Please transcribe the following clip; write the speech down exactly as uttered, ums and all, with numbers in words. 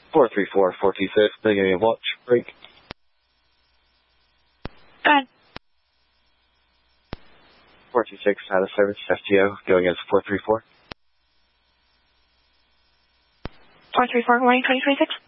four three four, four two six, beginning of watch, break. Go ahead. four two six, out of service, F T O, going as four three four. four three four, morning twenty twenty-six.